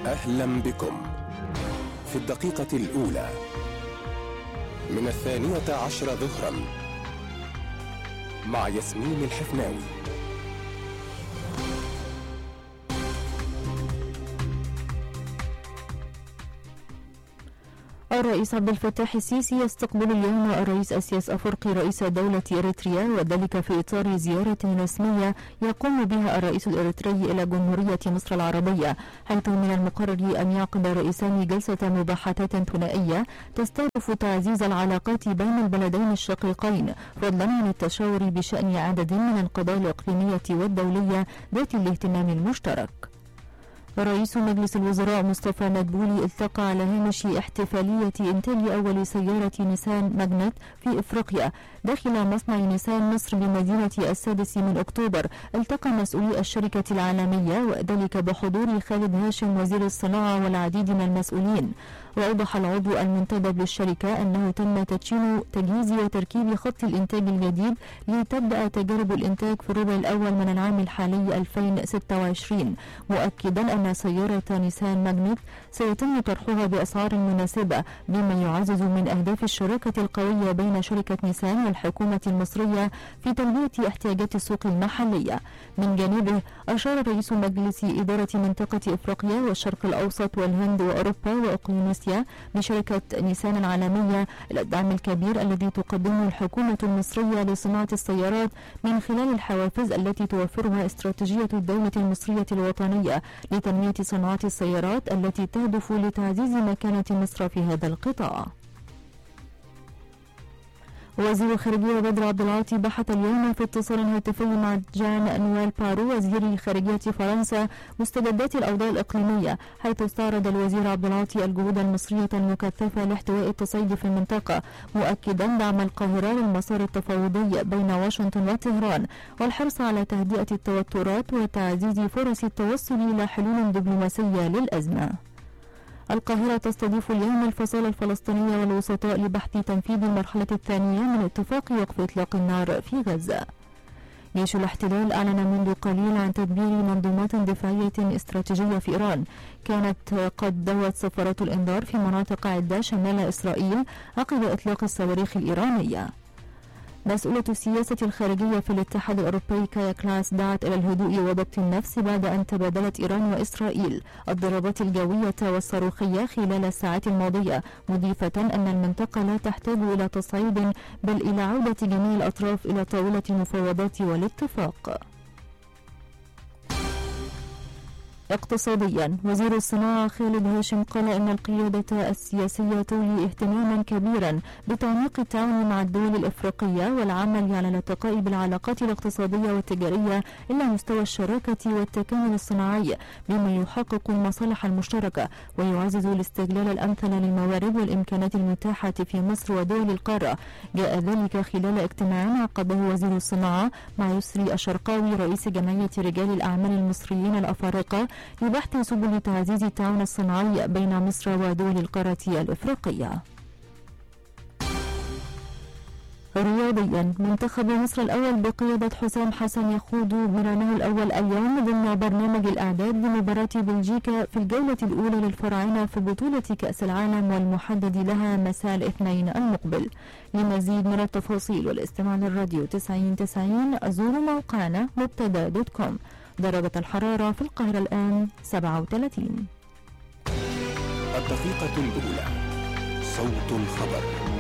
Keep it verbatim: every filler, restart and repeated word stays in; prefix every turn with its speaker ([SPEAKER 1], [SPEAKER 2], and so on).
[SPEAKER 1] أهلا بكم في الدقيقة الأولى من الثانية عشر ظهرا مع ياسمين الحفناوي.
[SPEAKER 2] الرئيس عبد الفتاح السيسي يستقبل اليوم الرئيس أسياس أفورقي رئيس دولة إريتريا، وذلك في إطار زيارة رسمية يقوم بها الرئيس الإريتري إلى جمهورية مصر العربية، حيث من المقرر أن يعقد الرئيسان جلسة مباحثات ثنائية تستهدف تعزيز العلاقات بين البلدين الشقيقين، فضلا عن التشاور بشأن عدد من القضايا الإقليمية والدولية ذات الاهتمام المشترك. رئيس مجلس الوزراء مصطفى مدبولي التقى على هامش احتفالية إنتاج أول سيارة نيسان ماجنت في إفريقيا داخل مصنع نيسان مصر بمدينة السادس من أكتوبر. التقى مسؤولي الشركة العالمية وذلك بحضور خالد هاشم وزير الصناعة والعديد من المسؤولين. وأوضح العضو المنتدب للشركة أنه تم تدشين تجهيز وتركيب خط الإنتاج الجديد لتبدأ تجارب الإنتاج في الربع الأول من العام الحالي ألفين وستة وعشرين، مؤكدا أن سيارة نيسان ماجنت سيتم طرحها بأسعار مناسبة، بما يعزز من أهداف الشراكة القوية بين شركة نيسان والحكومة المصرية في تلبية احتياجات السوق المحلية. من جانبه أشار رئيس مجلس إدارة منطقة إفريقيا والشرق الأوسط والهند وأوروبا وأقليماسيا بشركة نيسان العالمية إلى الدعم الكبير الذي تقدمه الحكومة المصرية لصناعة السيارات من خلال الحوافز التي توفرها استراتيجية الدولة المصرية الوطنية لتنمية صناعة السيارات التي تهدف لتعزيز مكانة مصر في هذا القطاع. وزير الخارجية بدر عبد العاطي بحث اليوم في اتصال هاتفي مع جان نويل بارو وزير خارجية فرنسا مستجدات الأوضاع الإقليمية، حيث استعرض الوزير عبد العاطي الجهود المصرية المكثفة لاحتواء التصعيد في المنطقة، مؤكدا دعم القاهرة للمسار التفاوضي بين واشنطن وطهران والحرص على تهدئة التوترات وتعزيز فرص التوصل إلى حلول دبلوماسية للأزمة. القاهرة تستضيف اليوم الفصائل الفلسطينية والوسطاء لبحث تنفيذ المرحلة الثانية من اتفاق وقف إطلاق النار في غزة. جيش الاحتلال أعلن منذ قليل عن تدبير منظومات دفاعية استراتيجية في إيران كانت قد دوت صفارات الإنذار في مناطق عدة شمال إسرائيل عقب إطلاق الصواريخ الإيرانية. مسؤولة السياسة الخارجية في الاتحاد الأوروبي كايا كلاس دعت إلى الهدوء وضبط النفس بعد أن تبادلت إيران وإسرائيل الضربات الجوية والصاروخية خلال الساعات الماضية، مضيفة أن المنطقة لا تحتاج إلى تصعيد بل إلى عودة جميع الأطراف إلى طاولة المفاوضات والاتفاق. اقتصاديا، وزير الصناعة خالد هاشم قال إن القيادة السياسية تولي اهتماما كبيرا بتعميق التعاون مع الدول الإفريقية والعمل على الارتقاء بالعلاقات الاقتصادية والتجارية إلى مستوى الشراكة والتكامل الصناعي بما يحقق المصالح المشتركة ويعزز الاستغلال الأمثل للموارد والإمكانات المتاحة في مصر ودول القارة. جاء ذلك خلال اجتماع عقده وزير الصناعة مع يسري الشرقاوي رئيس جمعية رجال الأعمال المصريين الأفارقة لبحث سبل تعزيز التعاون الصناعي بين مصر ودول القارة الإفريقية. رياضيا، منتخب مصر الأول بقيادة حسام حسن يخوض مرانه الأول اليوم ضمن برنامج الإعداد لمباراة بلجيكا في الجولة الأولى للفراعنة في بطولة كأس العالم والمحدد لها مساء الاثنين المقبل. لمزيد من التفاصيل والاستماع للراديو تسعين تسعين زوروا موقعنا مبتدا دوت كوم. درجة الحرارة في القاهرة الآن سبعة وثلاثين.
[SPEAKER 1] الدقيقة الأولى، صوت الخبر.